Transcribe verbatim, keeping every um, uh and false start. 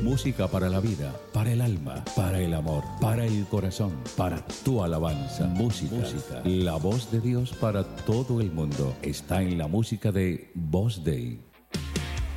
Música para la vida, para el alma, para el amor, para el corazón, para tu alabanza. Música, música. La voz de Dios para todo el mundo está en la música de Voz Dei.